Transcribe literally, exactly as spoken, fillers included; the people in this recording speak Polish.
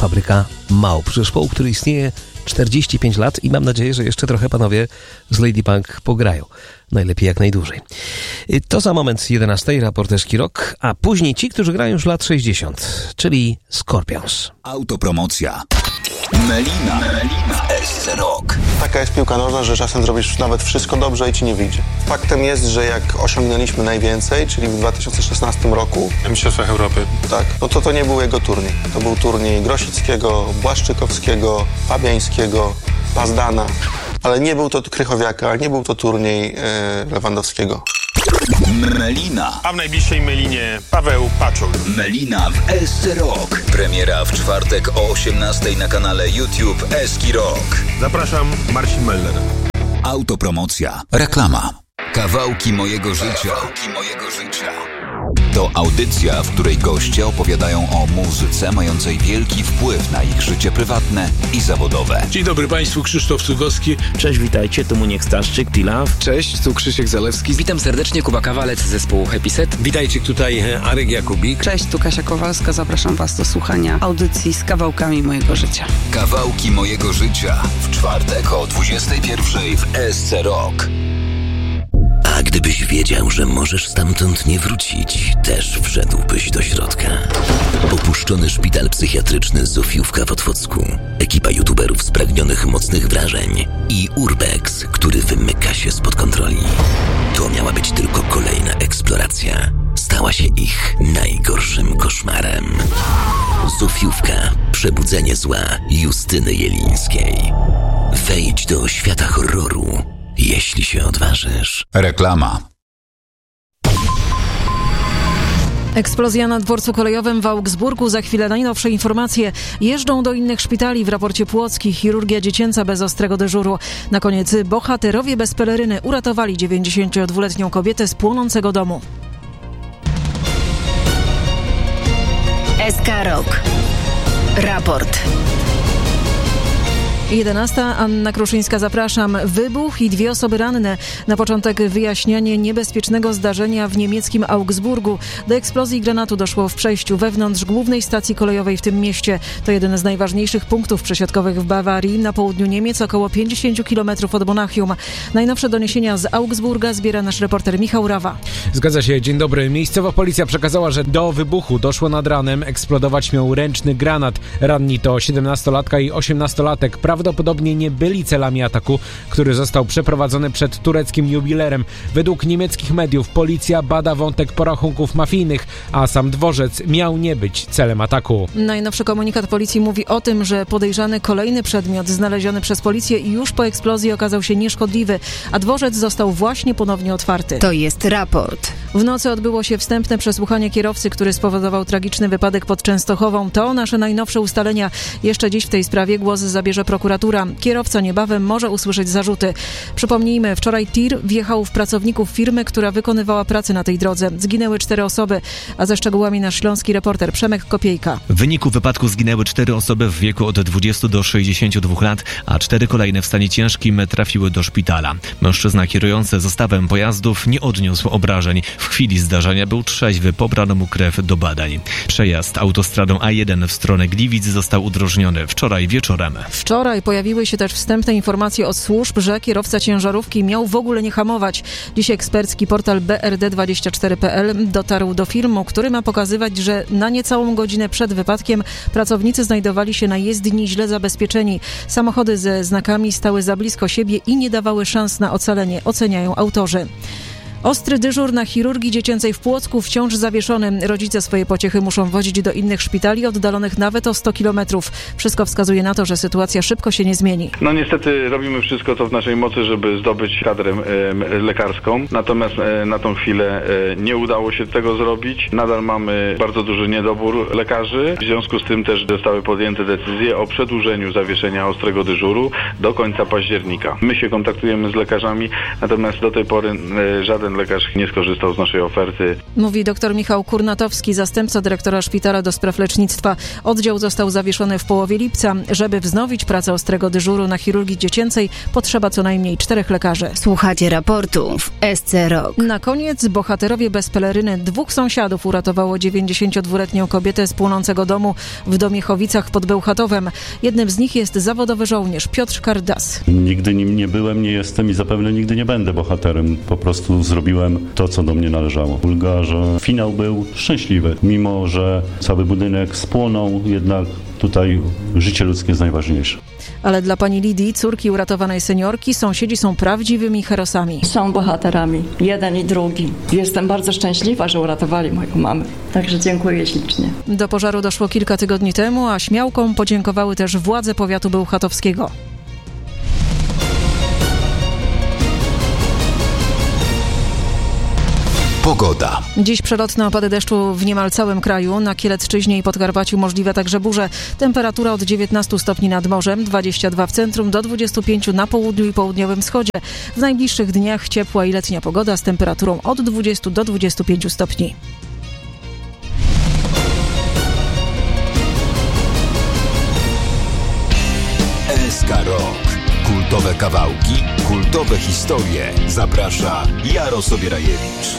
Fabryka Małp, zespołu, który istnieje czterdzieści pięć lat i mam nadzieję, że jeszcze trochę panowie z Lady Punk pograją. Najlepiej jak najdłużej. To za moment jedenastej Raporterski Rock, a później ci, którzy grają już lat sześćdziesiąt, czyli Scorpions. Autopromocja. Melina. Melina w S C Rock. Taka jest piłka nożna, że czasem zrobisz nawet wszystko dobrze i ci nie wyjdzie. Faktem jest, że jak osiągnęliśmy najwięcej, czyli w dwa tysiące szesnastym roku... W Mistrzostwach Europy. Tak, no to to nie był jego turniej. To był turniej Grosickiego, Błaszczykowskiego, Fabiańskiego, Pazdana. Ale nie był to Krychowiaka, nie był to turniej e, Lewandowskiego. Melina. A w najbliższej Melinie Paweł Paczul. Melina w S C Rock. Premiera w czwartek o osiemnastej na kanale YouTube Eski Rock. Zapraszam, Marcin Meller. Autopromocja. Reklama. Kawałki mojego życia. Kawałki mojego życia. To audycja, w której goście opowiadają o muzyce mającej wielki wpływ na ich życie prywatne i zawodowe. Dzień dobry Państwu, Krzysztof Cugowski. Cześć, witajcie, tu Muniek Staszczyk, T-Love. Cześć, tu Krzysiek Zalewski. Witam serdecznie, Kuba Kawalec z zespołu Happy Set. Witajcie, tutaj Arek Jakubik. Cześć, tu Kasia Kowalska, zapraszam Was do słuchania audycji z kawałkami mojego życia. Kawałki mojego życia w czwartek o dwudziestej pierwszej w S C Rock. A gdybyś wiedział, że możesz stamtąd nie wrócić, też wszedłbyś do środka. Opuszczony szpital psychiatryczny Zofiówka w Otwocku, ekipa youtuberów spragnionych mocnych wrażeń i Urbex, który wymyka się spod kontroli. To miała być tylko kolejna eksploracja. Stała się ich najgorszym koszmarem. Zofiówka. Przebudzenie zła Justyny Jelińskiej. Wejdź do świata horroru, jeśli się odważysz. Reklama. Eksplozja na dworcu kolejowym w Augsburgu. Za chwilę najnowsze informacje. Jeżdżą do innych szpitali w raporcie Płocki. Chirurgia dziecięca bez ostrego dyżuru. Na koniec bohaterowie bez peleryny uratowali dziewięćdziesięciodwuletnią kobietę z płonącego domu. S K Rock. Raport. jedenasta. Anna Kruszyńska, zapraszam. Wybuch i dwie osoby ranne. Na początek wyjaśnianie niebezpiecznego zdarzenia w niemieckim Augsburgu. Do eksplozji granatu doszło w przejściu wewnątrz głównej stacji kolejowej w tym mieście. To jeden z najważniejszych punktów przesiadkowych w Bawarii, na południu Niemiec, około pięćdziesiąt kilometrów od Monachium. Najnowsze doniesienia z Augsburga zbiera nasz reporter Michał Rawa. Zgadza się, dzień dobry. Miejscowa policja przekazała, że do wybuchu doszło nad ranem. Eksplodować miał ręczny granat. Ranni to siedemnastolatka i osiemnastolatek. Prawdopodobnie nie byli celami ataku, który został przeprowadzony przed tureckim jubilerem. Według niemieckich mediów policja bada wątek porachunków mafijnych, a sam dworzec miał nie być celem ataku. Najnowszy komunikat policji mówi o tym, że podejrzany kolejny przedmiot znaleziony przez policję już po eksplozji okazał się nieszkodliwy, a dworzec został właśnie ponownie otwarty. To jest raport. W nocy odbyło się wstępne przesłuchanie kierowcy, który spowodował tragiczny wypadek pod Częstochową. To nasze najnowsze ustalenia. Jeszcze dziś w tej sprawie głos zabierze prokuratura. Kierowca niebawem może usłyszeć zarzuty. Przypomnijmy, wczoraj tir wjechał w pracowników firmy, która wykonywała pracę na tej drodze. Zginęły cztery osoby, a ze szczegółami nasz śląski reporter Przemek Kopiejka. W wyniku wypadku zginęły cztery osoby w wieku od dwudziestu do sześćdziesięciu dwóch lat, a cztery kolejne w stanie ciężkim trafiły do szpitala. Mężczyzna kierujący zestawem pojazdów nie odniósł obrażeń. W chwili zdarzenia był trzeźwy, pobrano mu krew do badań. Przejazd autostradą A jeden w stronę Gliwic został udrożniony wczoraj wieczorem. Wczoraj pojawiły się też wstępne informacje od służb, że kierowca ciężarówki miał w ogóle nie hamować. Dziś ekspercki portal B R D dwadzieścia cztery kropka P L dotarł do filmu, który ma pokazywać, że na niecałą godzinę przed wypadkiem pracownicy znajdowali się na jezdni źle zabezpieczeni. Samochody ze znakami stały za blisko siebie i nie dawały szans na ocalenie, oceniają autorzy. Ostry dyżur na chirurgii dziecięcej w Płocku wciąż zawieszony. Rodzice swoje pociechy muszą wozić do innych szpitali oddalonych nawet o sto kilometrów. Wszystko wskazuje na to, że sytuacja szybko się nie zmieni. No niestety robimy wszystko, co w naszej mocy, żeby zdobyć kadrę e, lekarską. Natomiast e, na tą chwilę e, nie udało się tego zrobić. Nadal mamy bardzo duży niedobór lekarzy. W związku z tym też zostały podjęte decyzje o przedłużeniu zawieszenia ostrego dyżuru do końca października. My się kontaktujemy z lekarzami, natomiast do tej pory e, żaden żaden lekarz nie skorzystał z naszej oferty. Mówi dr Michał Kurnatowski, zastępca dyrektora szpitala do spraw lecznictwa. Oddział został zawieszony w połowie lipca. Żeby wznowić pracę ostrego dyżuru na chirurgii dziecięcej, potrzeba co najmniej czterech lekarzy. Słuchacie raportu w S C Rock. Na koniec bohaterowie bez peleryny. Dwóch sąsiadów uratowało dziewięćdziesięciodwuletnią kobietę z płonącego domu w Domiechowicach pod Bełchatowem. Jednym z nich jest zawodowy żołnierz Piotr Kardas. Nigdy nim nie byłem, nie jestem i zapewne nigdy nie będę bohaterem. Po prostu zrobiłem to, co do mnie należało. Ulga, że finał był szczęśliwy. Mimo że cały budynek spłonął, jednak tutaj życie ludzkie jest najważniejsze. Ale dla pani Lidii, córki uratowanej seniorki, sąsiedzi są prawdziwymi herosami. Są bohaterami, jeden i drugi. Jestem bardzo szczęśliwa, że uratowali moją mamę. Także dziękuję ślicznie. Do pożaru doszło kilka tygodni temu, a śmiałkom podziękowały też władze powiatu bełchatowskiego. Pogoda. Dziś przelotne opady deszczu w niemal całym kraju. Na Kielecczyźnie i Podkarpaciu możliwe także burze. Temperatura od dziewiętnastu stopni nad morzem, dwadzieścia dwa w centrum, do dwudziestu pięciu na południu i południowym wschodzie. W najbliższych dniach ciepła i letnia pogoda z temperaturą od dwudziestu do dwudziestu pięciu stopni. S K Rock. Kultowe kawałki, kultowe historie. Zaprasza Jaro Sobierajewicz.